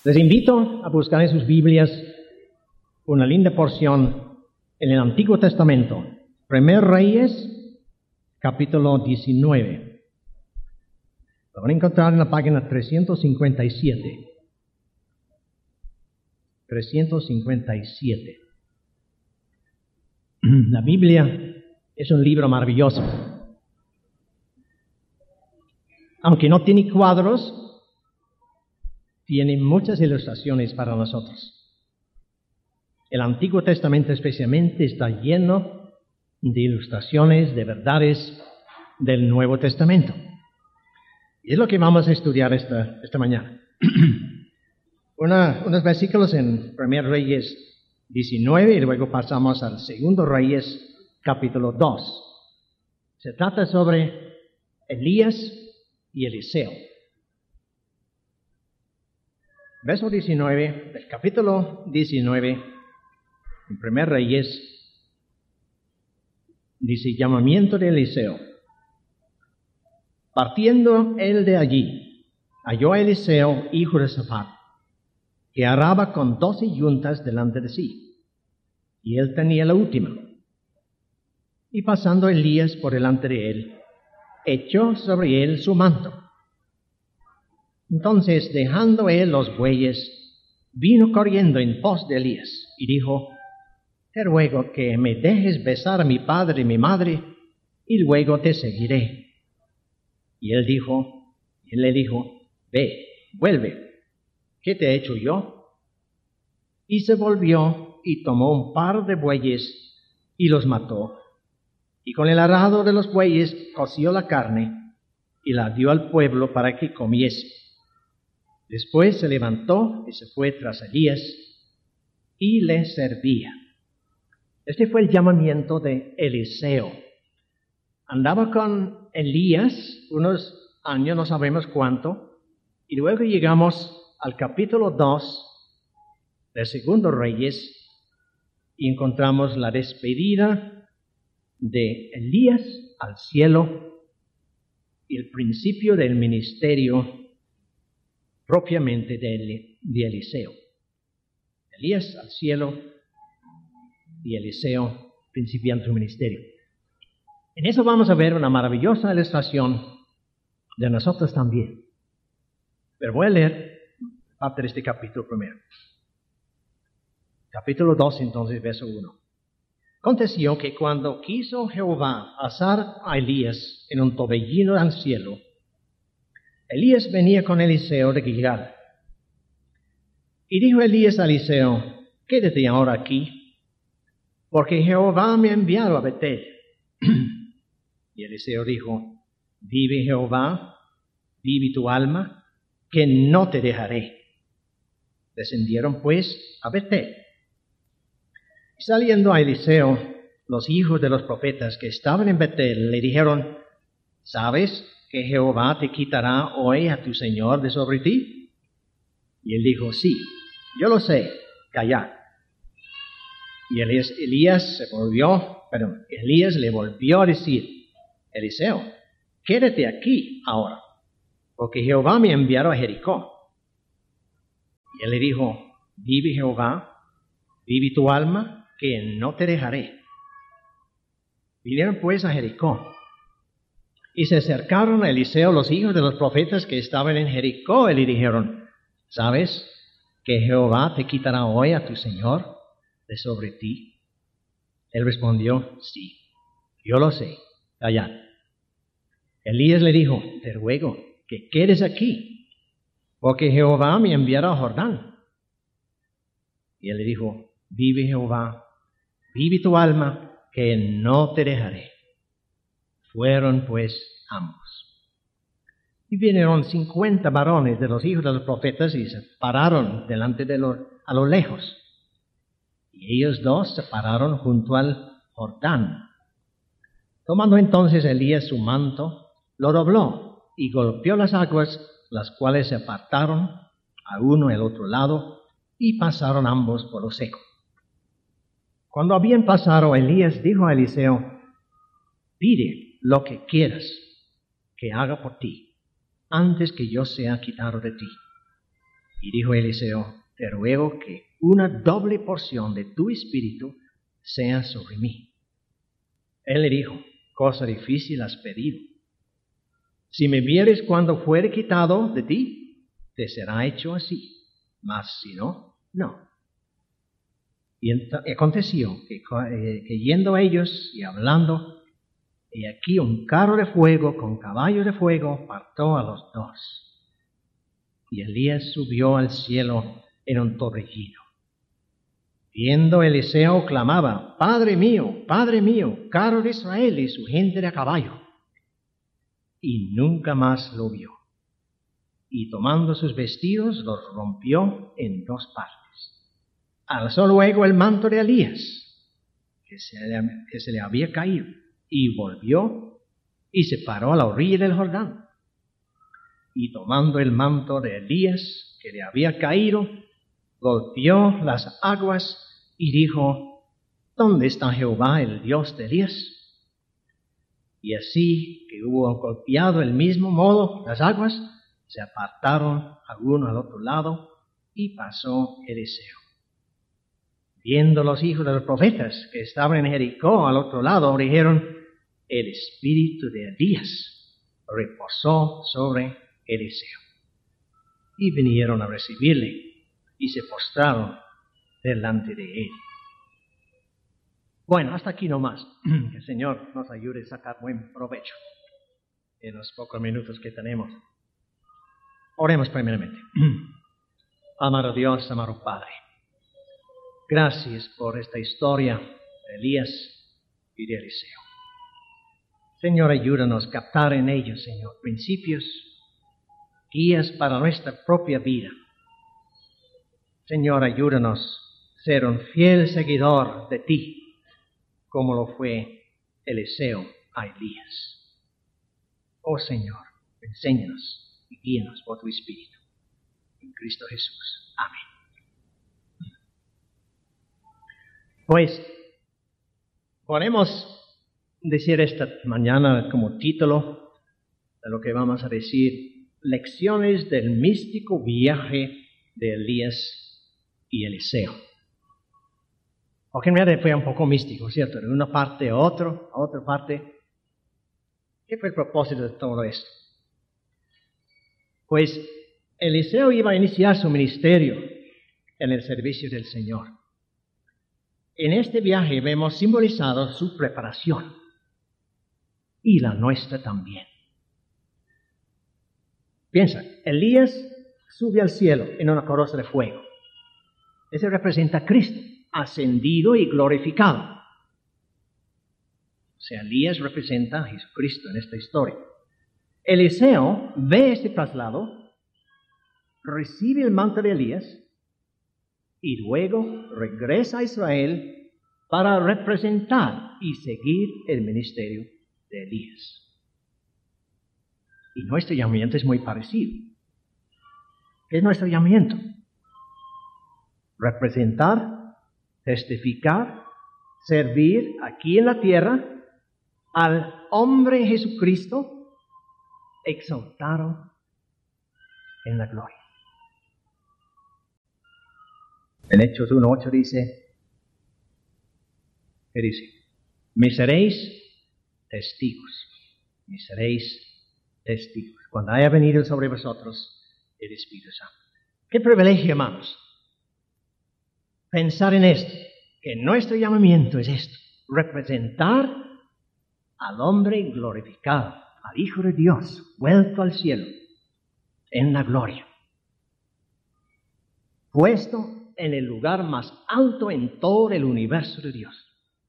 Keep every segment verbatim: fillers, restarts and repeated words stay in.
Les invito a buscar en sus Biblias una linda porción en el Antiguo Testamento. Primer Reyes, capítulo diecinueve. Lo van a encontrar en la página trescientos cincuenta y siete. trescientos cincuenta y siete. La Biblia es un libro maravilloso. Aunque no tiene cuadros, tiene muchas ilustraciones para nosotros. El Antiguo Testamento especialmente está lleno de ilustraciones, de verdades del Nuevo Testamento. Y es lo que vamos a estudiar esta, esta mañana. Una, unos versículos en Primer Reyes diecinueve y luego pasamos al Segundo Reyes capítulo dos. Se trata sobre Elías y Eliseo. Verso diecinueve del capítulo diecinueve en Primer Reyes dice: llamamiento de Eliseo. Partiendo él de allí, halló a Eliseo, hijo de Safat, que araba con doce yuntas delante de sí, y él tenía la última. Y pasando Elías por delante de él, echó sobre él su manto. Entonces, dejando él los bueyes, vino corriendo en pos de Elías, y dijo: te ruego que me dejes besar a mi padre y mi madre, y luego te seguiré. Y él dijo, él le dijo: ve, vuelve, ¿qué te he hecho yo? Y se volvió y tomó un par de bueyes y los mató, y con el arado de los bueyes coció la carne y la dio al pueblo para que comiese. Después se levantó y se fue tras Elías y le servía. Este fue el llamamiento de Eliseo. Andaba con Elías unos años, no sabemos cuánto, y luego llegamos al capítulo dos del Segundo Reyes y encontramos la despedida de Elías al cielo y el principio del ministerio propiamente de, de Eliseo. Elías al cielo y Eliseo principiando su ministerio. En eso vamos a ver una maravillosa ilustración de nosotros también. Pero voy a leer parte de este capítulo primero. Capítulo dos, entonces, verso uno. Aconteció que cuando quiso Jehová asar a Elías en un torbellino al cielo, Elías venía con Eliseo de Gilgal. Y dijo Elías a Eliseo: quédate ahora aquí, porque Jehová me ha enviado a Betel. Y Eliseo dijo: vive Jehová, vive tu alma, que no te dejaré. Descendieron pues a Betel. Y saliendo a Eliseo, los hijos de los profetas que estaban en Betel le dijeron: ¿sabes que Jehová te quitará hoy a tu señor de sobre ti? Y él dijo: sí, yo lo sé, callad. Y Elías, Elías se volvió, perdón, Elías le volvió a decir: Eliseo, quédate aquí ahora, porque Jehová me enviará a Jericó. Y él le dijo: vive Jehová, vive tu alma, que no te dejaré. Vinieron pues a Jericó, y se acercaron a Eliseo los hijos de los profetas que estaban en Jericó, y le dijeron: ¿sabes que Jehová te quitará hoy a tu señor de sobre ti? Él respondió: sí, yo lo sé, callad. Elías le dijo: te ruego que quedes aquí, porque Jehová me enviará a Jordán. Y él le dijo: vive Jehová, vive tu alma, que no te dejaré. Fueron pues ambos. Y vinieron cincuenta varones de los hijos de los profetas y se pararon delante de los, a lo lejos. Y ellos dos se pararon junto al Jordán. Tomando entonces Elías su manto, lo dobló y golpeó las aguas, las cuales se apartaron a uno y al otro lado, y pasaron ambos por lo seco. Cuando habían pasado, Elías dijo a Eliseo: pide lo que quieras que haga por ti, antes que yo sea quitado de ti. Y dijo Eliseo, te ruego que una doble porción de tu espíritu sea sobre mí. Él le dijo, cosa difícil has pedido. Si me vieres cuando fuere quitado de ti, te será hecho así, mas si no, no. Y aconteció que, eh, que yendo ellos y hablando, y aquí un carro de fuego con caballos de fuego partó a los dos. Y Elías subió al cielo en un torbellino. Viendo Eliseo clamaba, Padre mío, Padre mío, carro de Israel y su gente de a caballo. Y nunca más lo vio. Y tomando sus vestidos, los rompió en dos partes. Alzó luego el manto de Elías, que se le, que se le había caído, y volvió y se paró a la orilla del Jordán. Y tomando el manto de Elías, que le había caído, golpeó las aguas y dijo, ¿dónde está Jehová, el Dios de Elías? Y así que hubo golpeado el mismo modo las aguas, se apartaron a uno al otro lado y pasó Eliseo. Viendo los hijos de los profetas que estaban en Jericó al otro lado, dijeron, el espíritu de Elías reposó sobre Eliseo. Y vinieron a recibirle y se postraron delante de él. Bueno, hasta aquí nomás. Que el Señor nos ayude a sacar buen provecho en los pocos minutos que tenemos. Oremos primeramente. Amado Dios, amado Padre, gracias por esta historia de Elías y de Eliseo. Señor, ayúdanos a captar en ellos, Señor, principios, guías para nuestra propia vida. Señor, ayúdanos a ser un fiel seguidor de ti, como lo fue Eliseo a Elías. Oh Señor, enséñanos y guíanos por tu Espíritu. En Cristo Jesús. Amén. Pues, podemos decir esta mañana como título de lo que vamos a decir, lecciones del místico viaje de Elías y Eliseo. Porque en realidad fue un poco místico, ¿cierto? De una parte a otra, a otra parte. ¿Qué fue el propósito de todo esto? Pues Eliseo iba a iniciar su ministerio en el servicio del Señor. En este viaje vemos simbolizado su preparación y la nuestra también. Piensa, Elías sube al cielo en una carroza de fuego. Ese representa a Cristo, ascendido y glorificado. O sea, Elías representa a Jesucristo en esta historia. Eliseo ve este traslado, recibe el manto de Elías y luego regresa a Israel para representar y seguir el ministerio de Elías. Y nuestro llamamiento es muy parecido. ¿Qué es nuestro llamamiento? Representar, testificar, servir aquí en la tierra al hombre Jesucristo exaltado en la gloria. En Hechos uno ocho dice, ¿qué dice? Me seréis testigos, me seréis testigos, cuando haya venido sobre vosotros el Espíritu Santo. Qué privilegio, hermanos, pensar en esto, que nuestro llamamiento es esto, representar al hombre glorificado, al Hijo de Dios, vuelto al cielo, en la gloria, puesto en el lugar más alto en todo el universo de Dios.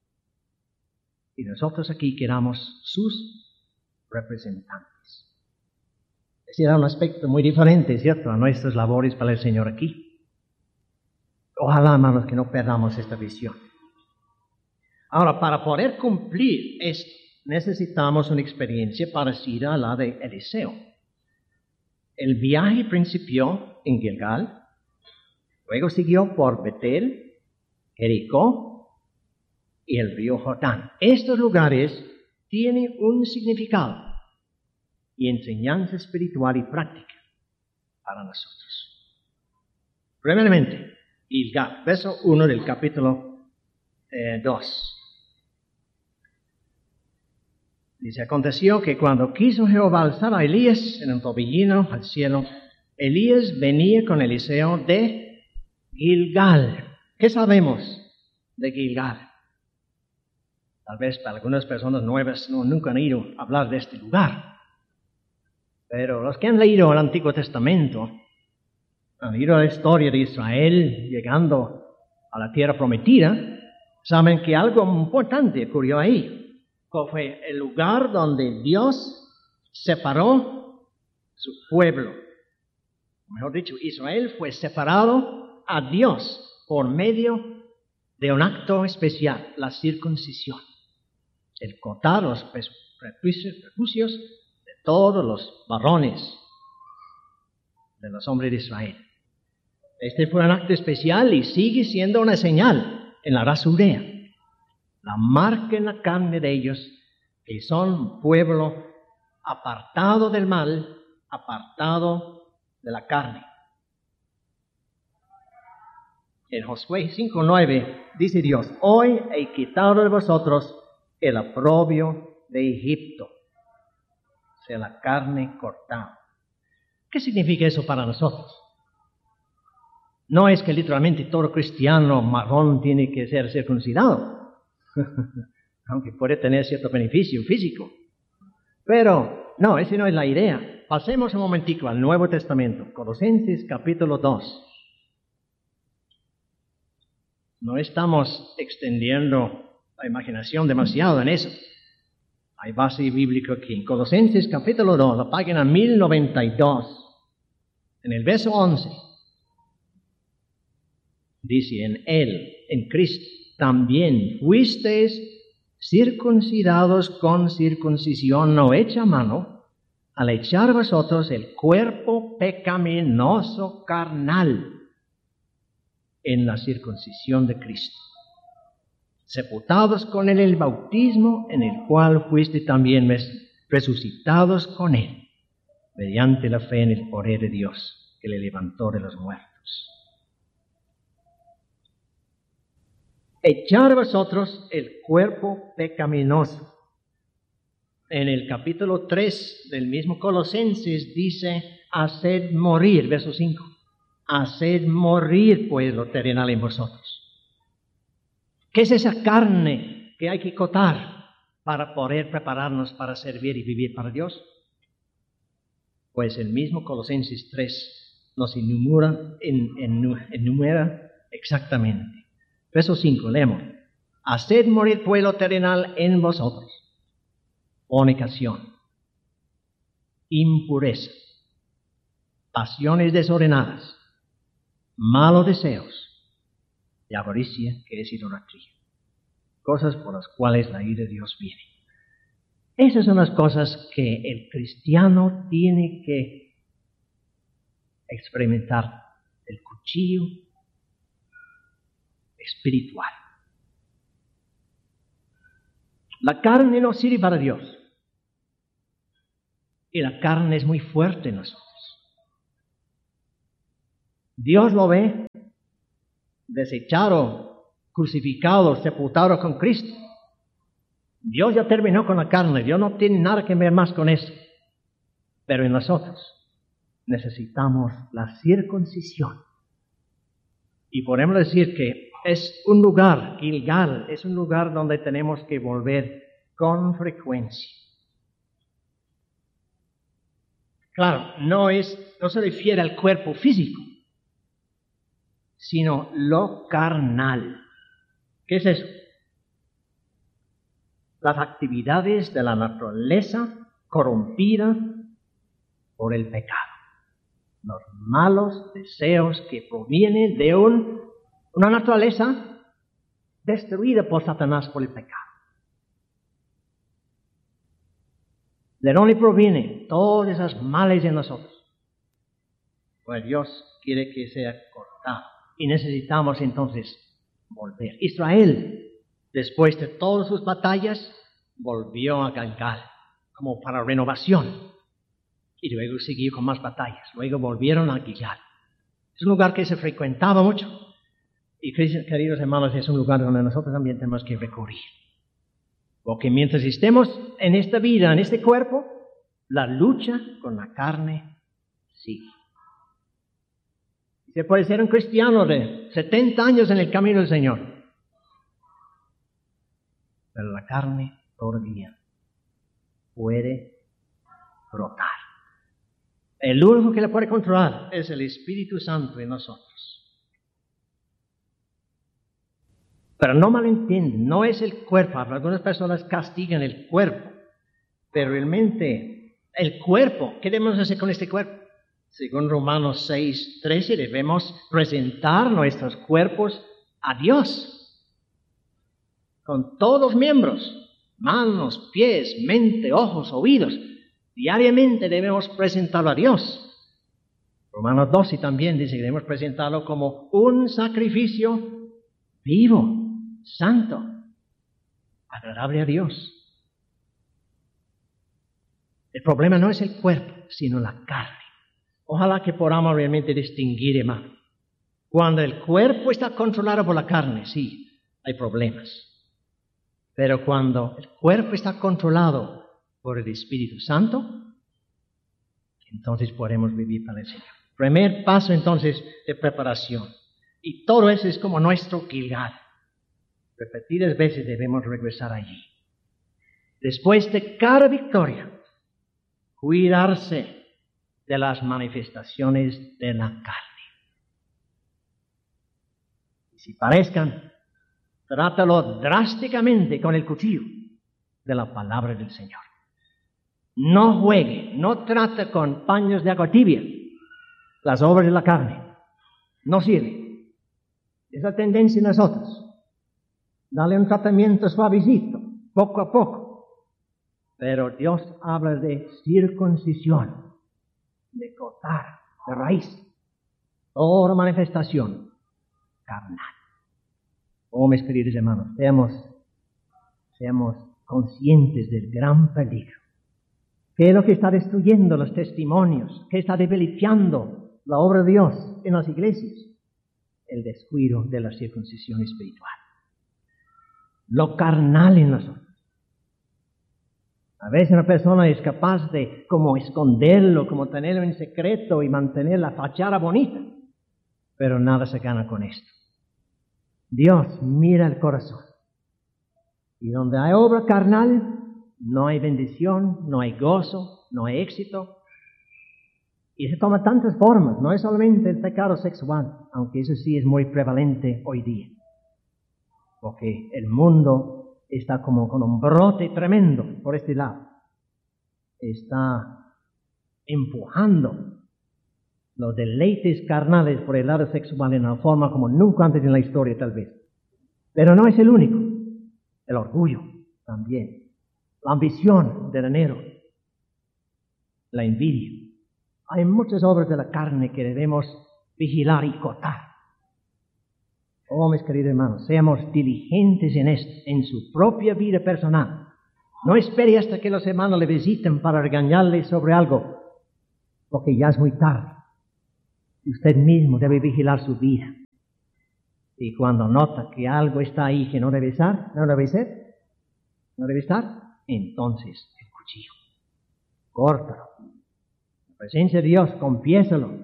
Y nosotros aquí quedamos sus representantes. Ese era un aspecto muy diferente, ¿cierto?, a nuestras labores para el Señor aquí. Ojalá, hermanos, que no perdamos esta visión. Ahora, para poder cumplir esto, necesitamos una experiencia parecida a la de Eliseo. El viaje principió en Gilgal, luego siguió por Betel, Jericó y el río Jordán. Estos lugares tienen un significado y enseñanza espiritual y práctica para nosotros. Primeramente, Gilgal, verso uno del capítulo eh, dos. Dice, aconteció que cuando quiso Jehová alzar a Elías en un torbellino al cielo, Elías venía con Eliseo de Gilgal. ¿Qué sabemos de Gilgal? Tal vez para algunas personas nuevas no, nunca han ido a hablar de este lugar. Pero los que han leído el Antiguo Testamento, han leído la historia de Israel llegando a la tierra prometida, saben que algo importante ocurrió ahí. Fue el lugar donde Dios separó su pueblo. Mejor dicho, Israel fue separado a Dios por medio de un acto especial, la circuncisión. El cortar los prejuicios de todos los varones de los hombres de Israel. Este fue un acto especial y sigue siendo una señal en la raza judía. La marca en la carne de ellos, que son un pueblo apartado del mal, apartado de la carne. En Josué cinco nueve dice Dios, hoy he quitado de vosotros el oprobio de Egipto, o sea, la carne cortada. ¿Qué significa eso para nosotros? No es que literalmente todo cristiano marrón tiene que ser circuncidado, aunque puede tener cierto beneficio físico. Pero, no, esa no es la idea. Pasemos un momentico al Nuevo Testamento, Colosenses capítulo dos. No estamos extendiendo la imaginación demasiado en eso. Hay base bíblica aquí. En Colosenses capítulo dos, la página mil noventa y dos, en el verso once, dice, en Él, en Cristo, también fuisteis circuncidados con circuncisión no hecha a mano, al echar vosotros el cuerpo pecaminoso carnal en la circuncisión de Cristo, sepultados con Él en el bautismo, en el cual fuiste también resucitados con Él, mediante la fe en el poder de Dios, que le levantó de los muertos. Echar vosotros el cuerpo pecaminoso. En el capítulo tres del mismo Colosenses dice, haced morir, verso cinco, haced morir pues lo terrenal en vosotros. ¿Qué es esa carne que hay que cortar para poder prepararnos para servir y vivir para Dios? Pues el mismo Colosenses tres nos enumera, en, en, enumera exactamente. Verso cinco, leemos. Haced morir pues lo terrenal en vosotros. Fornicación, impureza, pasiones desordenadas, malos deseos y avaricia, que es idolatría. Cosas por las cuales la ira de Dios viene. Esas son las cosas que el cristiano tiene que experimentar. El cuchillo espiritual. La carne no sirve para Dios. Y la carne es muy fuerte en nosotros. Dios lo ve desechado, crucificado, sepultado con Cristo. Dios ya terminó con la carne. Dios no tiene nada que ver más con eso. Pero en nosotros necesitamos la circuncisión. Y podemos decir que es un lugar, Gilgal, es un lugar donde tenemos que volver con frecuencia. Claro, no es, no se refiere al cuerpo físico, sino lo carnal. ¿Qué es eso? Las actividades de la naturaleza corrompida por el pecado. Los malos deseos que provienen de un Una naturaleza destruida por Satanás por el pecado. ¿De dónde provienen todas esas males en nosotros? Pues Dios quiere que sea cortado. Y necesitamos entonces volver. Israel, después de todas sus batallas, volvió a Gilgal como para renovación. Y luego siguió con más batallas. Luego volvieron a Gilgal. Es un lugar que se frecuentaba mucho. Y queridos hermanos, es un lugar donde nosotros también tenemos que recurrir. Porque mientras estemos en esta vida, en este cuerpo, la lucha con la carne sigue. Se puede ser un cristiano de setenta años en el camino del Señor, pero la carne todavía puede brotar. El único que la puede controlar es el Espíritu Santo en nosotros. Pero no malentienden, no es el cuerpo. Algunas personas castigan el cuerpo, pero realmente el cuerpo, ¿qué debemos hacer con este cuerpo? Según Romanos seis, trece, debemos presentar nuestros cuerpos a Dios, con todos los miembros, manos, pies, mente, ojos, oídos. Diariamente debemos presentarlo a Dios. Romanos doce también dice que debemos presentarlo como un sacrificio vivo, santo, agradable a Dios. El problema no es el cuerpo, sino la carne. Ojalá que podamos realmente distinguir, hermano. Cuando el cuerpo está controlado por la carne, sí, hay problemas. Pero cuando el cuerpo está controlado por el Espíritu Santo, entonces podemos vivir para el Señor. Primer paso entonces de preparación. Y todo eso es como nuestro Gilgal. Repetidas veces debemos regresar allí. Después de cada victoria, cuidarse de las manifestaciones de la carne. Y si parezcan, trátalo drásticamente con el cuchillo de la palabra del Señor. No juegue, no trate con paños de agua tibia las obras de la carne. No sirve. Esa tendencia en nosotros. Dale un tratamiento suavecito, poco a poco. Pero Dios habla de circuncisión, de cortar de raíz toda manifestación carnal. Oh, mis queridos hermanos, seamos, seamos conscientes del gran peligro. ¿Qué es lo que está destruyendo los testimonios? ¿Qué está debilitando la obra de Dios en las iglesias? El descuido de la circuncisión espiritual. Lo carnal en nosotros. A veces una persona es capaz de como esconderlo, como tenerlo en secreto y mantener la fachada bonita, pero nada se gana con esto. Dios mira el corazón. Y donde hay obra carnal, no hay bendición, no hay gozo, no hay éxito. Y se toma tantas formas, no es solamente el pecado sexual, aunque eso sí es muy prevalente hoy día. Porque el mundo está como con un brote tremendo por este lado. Está empujando los deleites carnales por el lado sexual en una forma como nunca antes en la historia tal vez. Pero no es el único. El orgullo también. La ambición del dinero. La envidia. Hay muchas obras de la carne que debemos vigilar y cortar. Oh, mis queridos hermanos, seamos diligentes en esto, en su propia vida personal. No espere hasta que los hermanos le visiten para regañarle sobre algo, porque ya es muy tarde. Usted mismo debe vigilar su vida. Y cuando nota que algo está ahí que no debe estar, no debe ser, no debe estar, entonces el cuchillo. Córtalo. En presencia de Dios, confiésalo.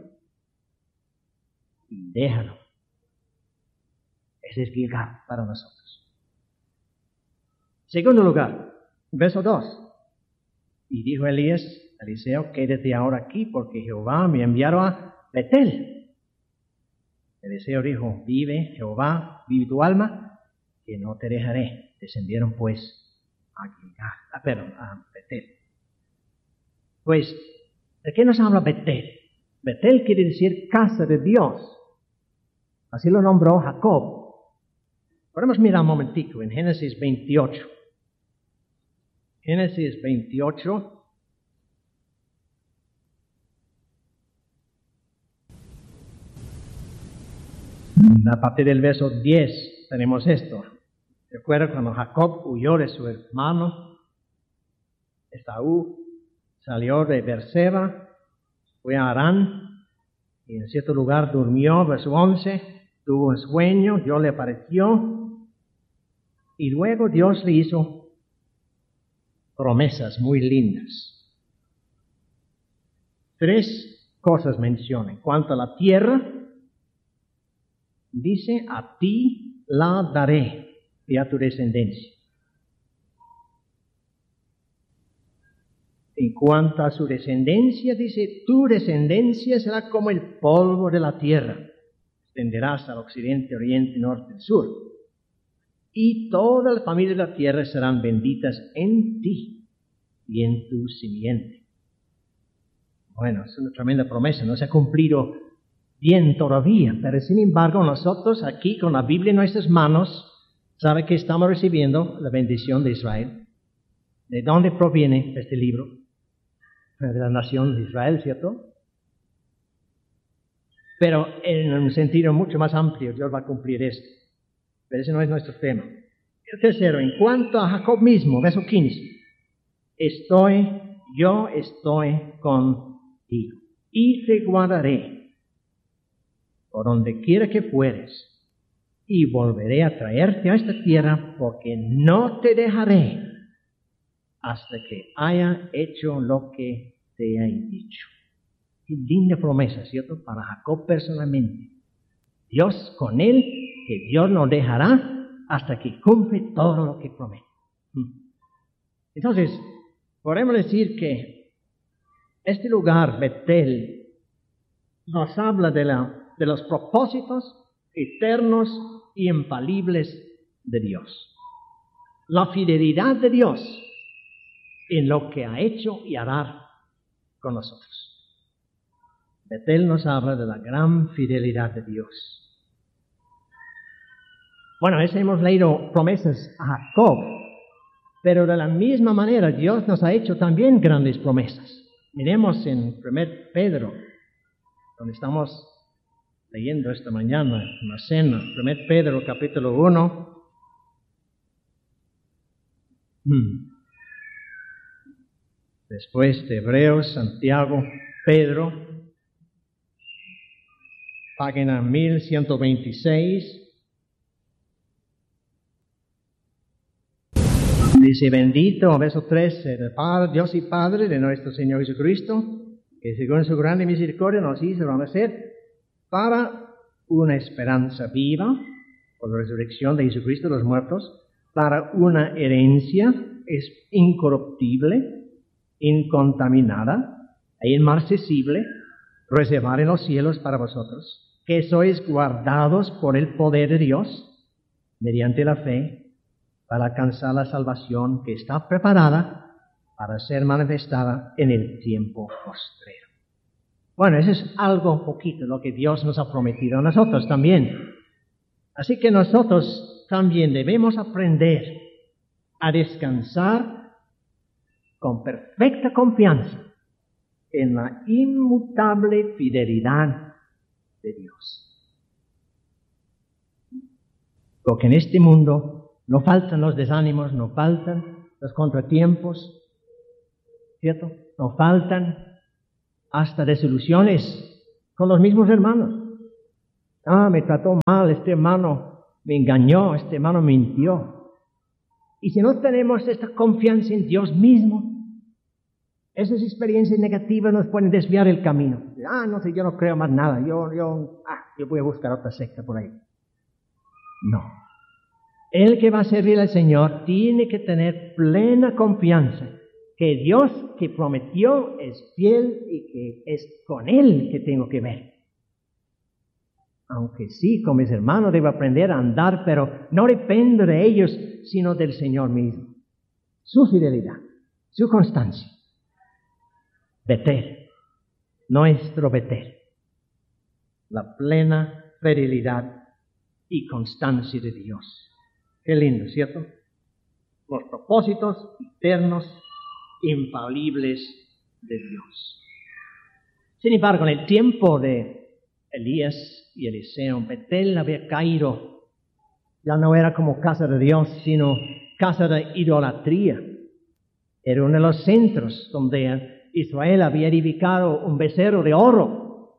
Y déjalo. Ese es Gilgal para nosotros. Segundo lugar, verso dos. Y dijo Elías, Eliseo, quédate ahora aquí porque Jehová me enviaron a Betel. Eliseo dijo, vive Jehová, vive tu alma, que no te dejaré. Descendieron pues a Gilgal, ah, perdón, a Betel. Pues, ¿de qué nos habla Betel? Betel quiere decir casa de Dios. Así lo nombró Jacob. Podemos mirar un momentico en Génesis veintiocho. Génesis veintiocho. A partir del verso diez tenemos esto. Recuerda cuando Jacob huyó de su hermano Esaú, salió de Beerseba, fue a Harán, y en cierto lugar durmió, verso once, tuvo un sueño, Dios le apareció, y luego Dios le hizo promesas muy lindas. Tres cosas menciona. En cuanto a la tierra, dice, a ti la daré y a tu descendencia. En cuanto a su descendencia, dice, tu descendencia será como el polvo de la tierra. Extenderás al occidente, oriente, norte y sur. Y todas las familias de la tierra serán benditas en ti y en tu simiente. Bueno, es una tremenda promesa, no se ha cumplido bien todavía, pero sin embargo nosotros aquí con la Biblia en nuestras manos, ¿sabe que estamos recibiendo la bendición de Israel? ¿De dónde proviene este libro? De la nación de Israel, ¿cierto? Pero en un sentido mucho más amplio, Dios va a cumplir esto. Pero ese no es nuestro tema. El tercero, en cuanto a Jacob mismo, verso quince. Estoy, yo estoy contigo y te guardaré por donde quiera que fueres y volveré a traerte a esta tierra porque no te dejaré hasta que haya hecho lo que te he dicho. Qué linda promesa, ¿cierto? Para Jacob personalmente. Dios con él, que Dios no dejará hasta que cumple todo lo que promete. Entonces, podemos decir que este lugar, Betel, nos habla de, la, de los propósitos eternos y infalibles de Dios. La fidelidad de Dios en lo que ha hecho y hará con nosotros. Betel nos habla de la gran fidelidad de Dios. Bueno, eso hemos leído promesas a Jacob, pero de la misma manera Dios nos ha hecho también grandes promesas. Miremos en primero Pedro, donde estamos leyendo esta mañana en la cena, primero Pedro capítulo uno. Hmm. Después de Hebreos, Santiago, Pedro, página mil ciento veintiséis. Dice, bendito, verso tres, el Padre, Dios y Padre de nuestro Señor Jesucristo, que según su grande misericordia nos hizo nacer para una esperanza viva, por la resurrección de Jesucristo de los muertos, para una herencia es incorruptible, incontaminada e inmarcesible, reservada en los cielos para vosotros, que sois guardados por el poder de Dios, mediante la fe, para alcanzar la salvación que está preparada para ser manifestada en el tiempo postrero. Bueno, eso es algo poquito lo que Dios nos ha prometido a nosotros también. Así que nosotros también debemos aprender a descansar con perfecta confianza en la inmutable fidelidad de Dios. Porque en este mundo no faltan los desánimos, no faltan los contratiempos, ¿cierto? No faltan hasta desilusiones con los mismos hermanos. Ah, me trató mal, este hermano me engañó, este hermano mintió. Y si no tenemos esta confianza en Dios mismo, esas experiencias negativas nos pueden desviar el camino. Ah, no sé, yo no creo más nada, yo, yo, ah, yo voy a buscar otra secta por ahí. No. El que va a servir al Señor tiene que tener plena confianza que Dios que prometió es fiel y que es con Él que tengo que ver. Aunque sí, con mis hermanos debo aprender a andar, pero no dependo de ellos, sino del Señor mismo. Su fidelidad, su constancia. Betel, nuestro Betel. La plena fidelidad y constancia de Dios. Qué lindo, ¿cierto? Los propósitos eternos, infalibles de Dios. Sin embargo, en el tiempo de Elías y Eliseo, Betel había caído. Ya no era como casa de Dios, sino casa de idolatría. Era uno de los centros donde Israel había edificado un becerro de oro,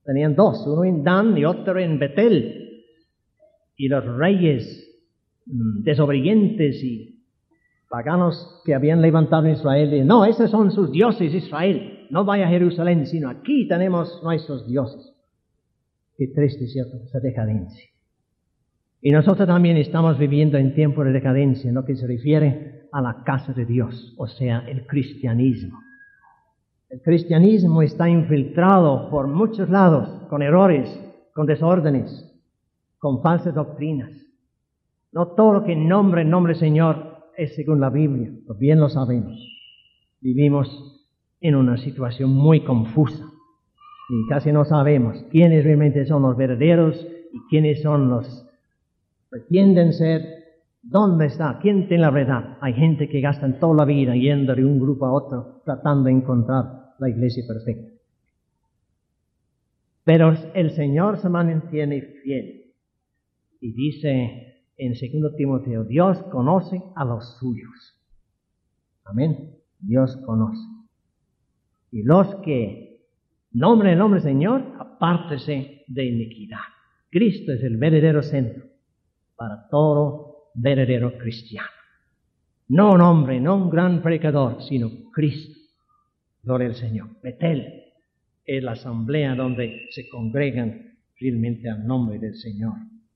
Tenían dos, uno en Dan y otro en Betel. Y los reyes mmm, desobedientes y paganos que habían levantado en Israel, y, no, esos son sus dioses, Israel. No vaya a Jerusalén, sino aquí tenemos nuestros dioses. Qué triste, ¿cierto? Esa decadencia. Y nosotros también estamos viviendo en tiempo de decadencia, en lo que se refiere a la casa de Dios, o sea, el cristianismo. El cristianismo está infiltrado por muchos lados, con errores, con desórdenes, con falsas doctrinas. No todo lo que nombra el nombre Señor es según la Biblia, pues bien lo sabemos. Vivimos en una situación muy confusa y casi no sabemos quiénes realmente son los verdaderos y quiénes son los que pretenden ser. ¿Dónde está? ¿Quién tiene la verdad? Hay gente que gasta toda la vida yendo de un grupo a otro tratando de encontrar la iglesia perfecta. Pero el Señor se mantiene fiel y dice en segundo Timoteo, Dios conoce a los suyos. Amén. Dios conoce. Y los que nombren el nombre del Señor, apártese de iniquidad. Cristo es el verdadero centro para todo verdadero cristiano. No un hombre, no un gran predicador, sino Cristo. Gloria al Señor. Betel es la asamblea donde se congregan realmente al nombre del Señor.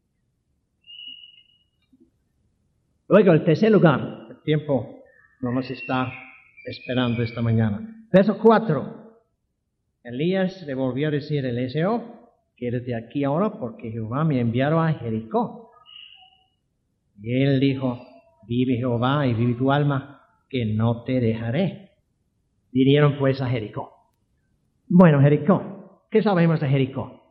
Luego, el tercer lugar, el tiempo no nos está esperando esta mañana. Verso cuatro. Elías le volvió a decir a Eliseo, quédate aquí ahora porque Jehová me enviaron a Jericó. Y él dijo, vive Jehová y vive tu alma, que no te dejaré. Vinieron pues a Jericó. Bueno, Jericó. ¿Qué sabemos de Jericó?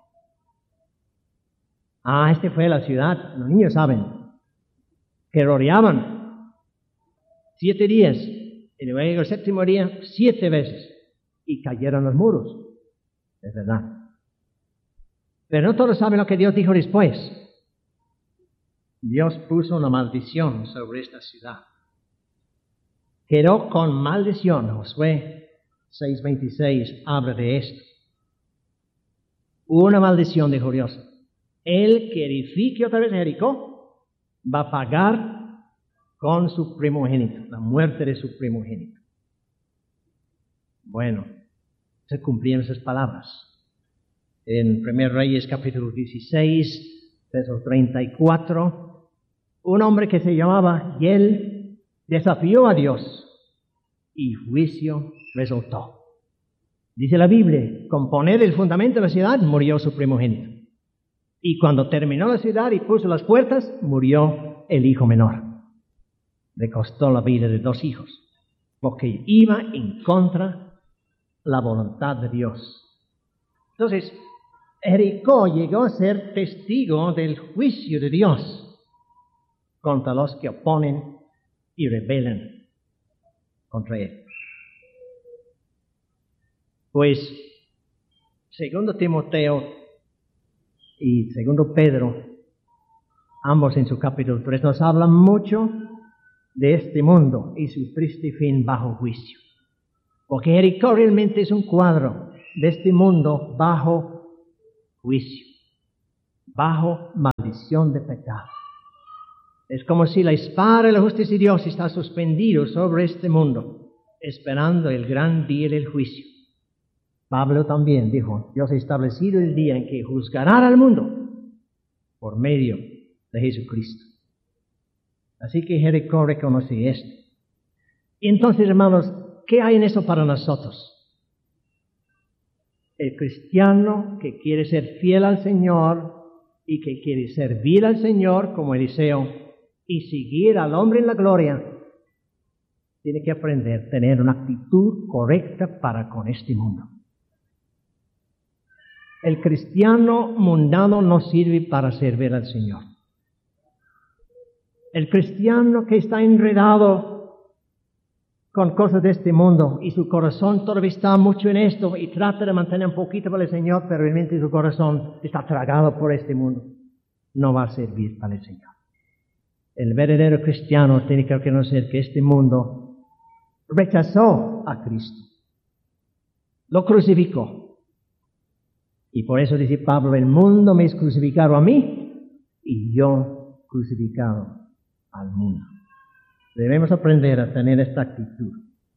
Ah, este fue la ciudad, los niños saben, que rodeaban siete días. Y luego el séptimo día, siete veces. Y cayeron los muros. Es verdad. Pero no todos saben lo que Dios dijo después. Dios puso una maldición sobre esta ciudad. Quedó con maldición. Josué seis veintiséis habla de esto. Una maldición, dijo Dios. El que edifique otra vez Jericó va a pagar con su primogénito, la muerte de su primogénito. Bueno, se cumplieron esas palabras. En Primer Reyes capítulo dieciséis, verso treinta y cuatro, un hombre que se llamaba Yel desafió a Dios y juicio resultó. Dice la Biblia, con poner el fundamento de la ciudad murió su primogénito. Y cuando terminó la ciudad y puso las puertas, murió el hijo menor. Le costó la vida de dos hijos, porque iba en contra la voluntad de Dios. Entonces, Jericó llegó a ser testigo del juicio de Dios contra los que oponen y rebelan contra él. Pues, segundo Timoteo y segundo Pedro, ambos en su capítulo tres, nos hablan mucho de este mundo y su triste fin bajo juicio. Porque Jericó realmente es un cuadro de este mundo bajo juicio, bajo maldición de pecado. Es como si la espada de la justicia de Dios está suspendido sobre este mundo, esperando el gran día del juicio. Pablo también dijo, Dios ha establecido el día en que juzgará al mundo por medio de Jesucristo. Así que Jericó reconoce esto. Y entonces, hermanos, ¿qué hay en eso para nosotros? El cristiano que quiere ser fiel al Señor y que quiere servir al Señor como Eliseo y seguir al hombre en la gloria, tiene que aprender a tener una actitud correcta para con este mundo. El cristiano mundano no sirve para servir al Señor. El cristiano que está enredado con cosas de este mundo y su corazón todavía está mucho en esto y trata de mantener un poquito para el Señor, pero realmente su corazón está tragado por este mundo, no va a servir para el Señor. El verdadero cristiano tiene que reconocer que este mundo rechazó a Cristo, lo crucificó. Y por eso dice Pablo, el mundo me es crucificado a mí y yo crucificado al mundo. Debemos aprender a tener esta actitud.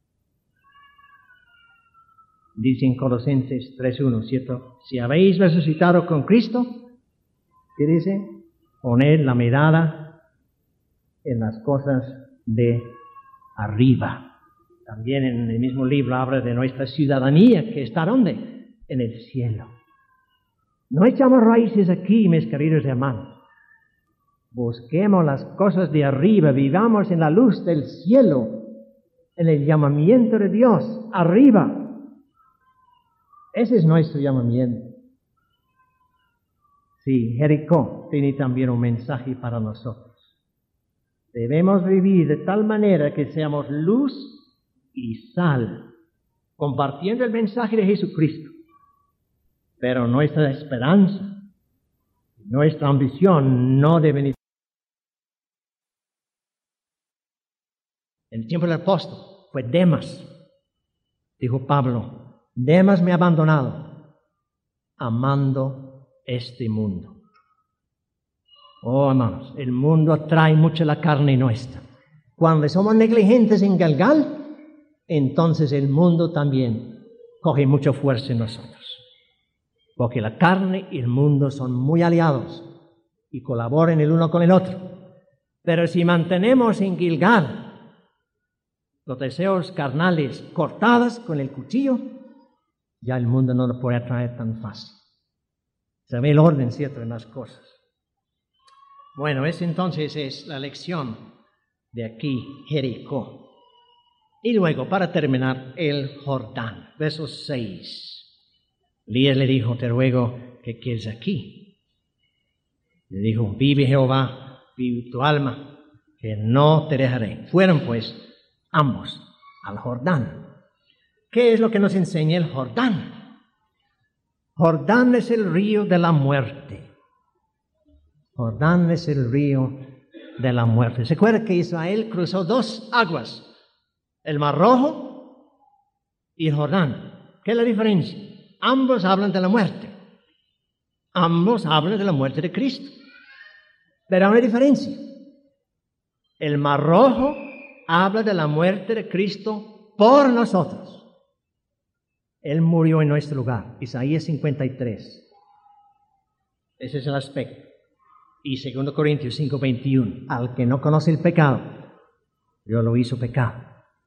Dice en Colosenses tres uno, ¿cierto? Si habéis resucitado con Cristo, ¿qué dice? Poned la mirada en las cosas de arriba. También en el mismo libro habla de nuestra ciudadanía, que está ¿dónde? En el cielo. No echamos raíces aquí, mis queridos hermanos. Busquemos las cosas de arriba, vivamos en la luz del cielo, en el llamamiento de Dios, arriba. Ese es nuestro llamamiento. Sí, Jericó tiene también un mensaje para nosotros. Debemos vivir de tal manera que seamos luz y sal, compartiendo el mensaje de Jesucristo. Pero nuestra esperanza, nuestra ambición no deben ir. En el tiempo del apóstol fue Demas, dijo Pablo, Demas me ha abandonado, amando este mundo. Oh, hermanos, el mundo atrae mucho la carne nuestra. Cuando somos negligentes en Galgal, entonces el mundo también coge mucha fuerza en nosotros. Porque la carne y el mundo son muy aliados y colaboran el uno con el otro. Pero si mantenemos en Gilgal los deseos carnales cortados con el cuchillo, ya el mundo no lo puede atraer tan fácil. Se ve el orden, ¿cierto?, en las cosas. Bueno, esa entonces es la lección de aquí, Jericó. Y luego, para terminar, el Jordán, verso seis. Elías le dijo, te ruego que quedes aquí. Le dijo, vive Jehová, vive tu alma, que no te dejaré. Fueron pues ambos al Jordán. ¿Qué es lo que nos enseña el Jordán? Jordán es el río de la muerte. Jordán es el río de la muerte. ¿Se acuerda que Israel cruzó dos aguas? El Mar Rojo y el Jordán. ¿Qué es la diferencia? Ambos hablan de la muerte. Ambos hablan de la muerte de Cristo. Pero hay una diferencia. El Mar Rojo habla de la muerte de Cristo por nosotros. Él murió en nuestro lugar. Isaías cincuenta y tres. Ese es el aspecto. Y segundo Corintios cinco veintiuno. Al que no conoce el pecado, Dios lo hizo pecado.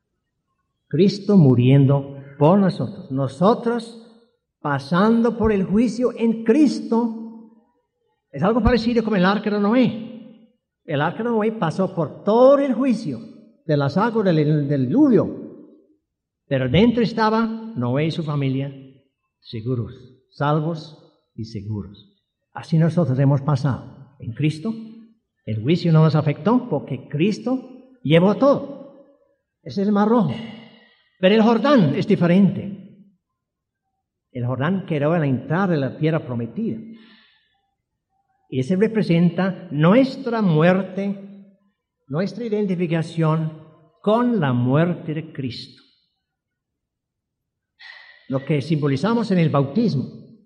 Cristo muriendo por nosotros. Nosotros pasando por el juicio en Cristo. Es algo parecido como el arca de Noé. El arca de Noé pasó por todo el juicio de las aguas del, del diluvio. Pero dentro estaba Noé y su familia seguros, salvos y seguros. Así nosotros hemos pasado en Cristo. El juicio no nos afectó porque Cristo llevó todo. Ese es el Mar Rojo. Pero el Jordán es diferente. El Jordán quedó a la entrada de la tierra prometida. Y ese representa nuestra muerte, nuestra identificación con la muerte de Cristo. Lo que simbolizamos en el bautismo.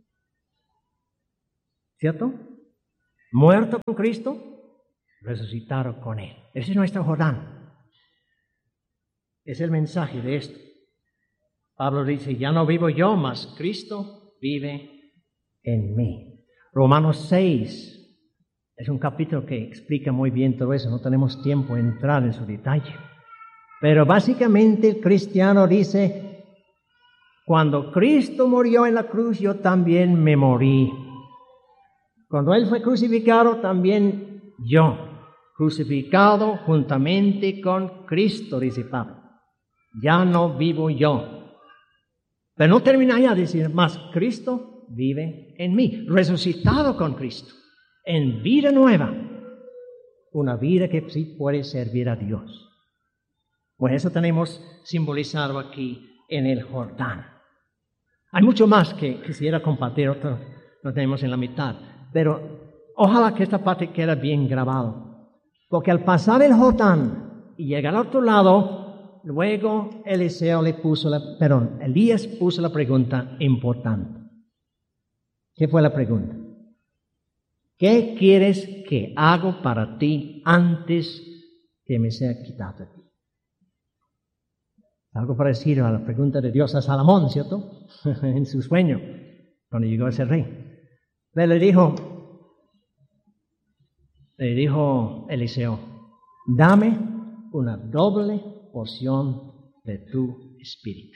¿Cierto? Muerto con Cristo, resucitado con Él. Ese es nuestro Jordán. Es el mensaje de esto. Pablo dice, ya no vivo yo, mas Cristo vive en mí. Romanos seis es un capítulo que explica muy bien todo eso. No tenemos tiempo de entrar en su detalle. Pero básicamente el cristiano dice, cuando Cristo murió en la cruz, yo también me morí. Cuando Él fue crucificado, también yo, crucificado juntamente con Cristo, dice Pablo. Ya no vivo yo. Pero no termina ya de decir, más Cristo vive en mí, resucitado con Cristo, en vida nueva. Una vida que sí puede servir a Dios. Pues eso tenemos simbolizado aquí en el Jordán. Hay mucho más que quisiera compartir, otro lo tenemos en la mitad. Pero ojalá que esta parte quede bien grabado. Porque al pasar el Jordán y llegar al otro lado, luego Eliseo le puso la, perdón, Elías puso la pregunta importante. ¿Qué fue la pregunta? ¿Qué quieres que haga para ti antes que me sea quitado de ti? Algo parecido a la pregunta de Dios a Salomón, ¿cierto? En su sueño, cuando llegó a ser rey. Pero le dijo, le dijo Eliseo, dame una doble porción de tu espíritu.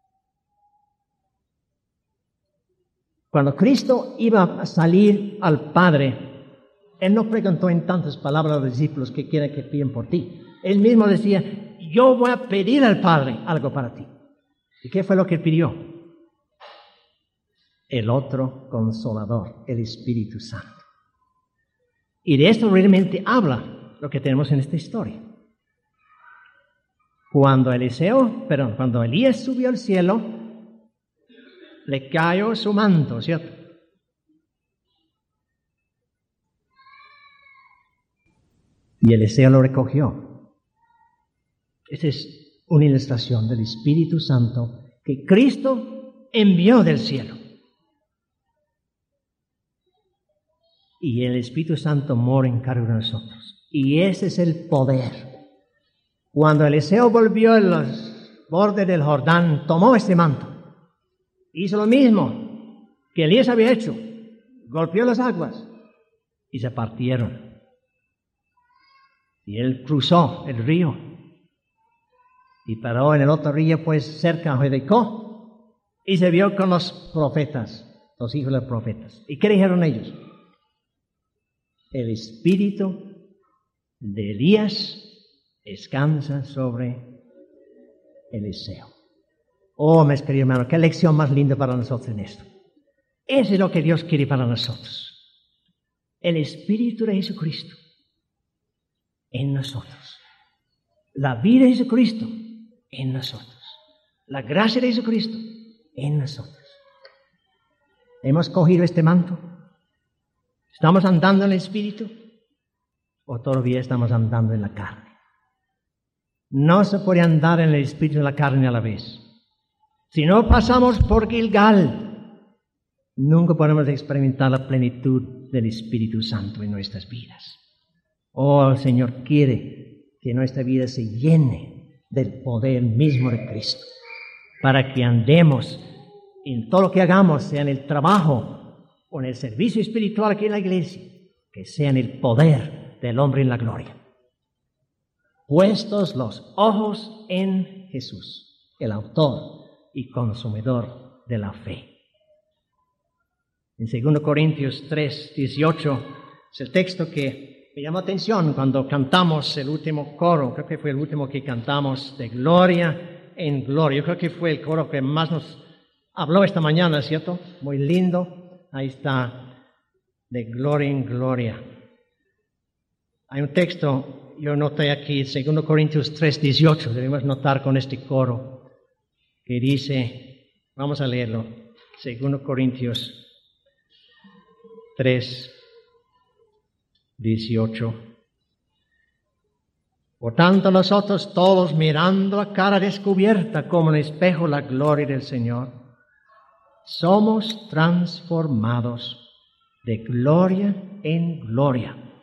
Cuando Cristo iba a salir al Padre, Él no preguntó en tantas palabras a los discípulos qué quiere que piden por ti. Él mismo decía, yo voy a pedir al Padre algo para ti. ¿Y qué fue lo que pidió? El otro Consolador, el Espíritu Santo. Y de esto realmente habla lo que tenemos en esta historia. Cuando Eliseo, perdón, cuando Elías subió al cielo, le cayó su manto, ¿cierto? Y Eliseo lo recogió. Esa es una ilustración del Espíritu Santo que Cristo envió del cielo. Y el Espíritu Santo mora en cada uno de nosotros. Y ese es el poder. Cuando Eliseo volvió a los bordes del Jordán, tomó este manto. Hizo lo mismo que Elías había hecho. Golpeó las aguas y se partieron. Y él cruzó el río y paró en el otro río, pues cerca de Jericó, y se vio con los profetas, los hijos de los profetas. ¿Y qué dijeron ellos? El espíritu de Elías descansa sobre Eliseo. Oh, mis queridos hermanos, qué lección más linda para nosotros en esto. Eso es lo que Dios quiere para nosotros. El Espíritu de Jesucristo en nosotros. La vida de Jesucristo en nosotros. La gracia de Jesucristo en nosotros. ¿Hemos cogido este manto? ¿Estamos andando en el Espíritu? ¿O todavía estamos andando en la carne? No se puede andar en el Espíritu y en la carne a la vez. Si no pasamos por Gilgal, nunca podemos experimentar la plenitud del Espíritu Santo en nuestras vidas. Oh, el Señor quiere que nuestra vida se llene del poder mismo de Cristo, para que andemos en todo lo que hagamos, sea en el trabajo o en el servicio espiritual aquí en la iglesia, que sea en el poder del hombre en la gloria. Puestos los ojos en Jesús, el autor y consumidor de la fe. En segundo Corintios tres, dieciocho es el texto que me llamó atención cuando cantamos el último coro. Creo que fue el último que cantamos, de gloria en gloria. Yo creo que fue el coro que más nos habló esta mañana, ¿cierto? Muy lindo. Ahí está, de gloria en gloria. Hay un texto, yo noté aquí, segundo Corintios tres, dieciocho, debemos notar con este coro, que dice, vamos a leerlo, segundo Corintios tres, dieciocho. Por tanto, nosotros todos, mirando a cara descubierta como en espejo la gloria del Señor, somos transformados de gloria en gloria,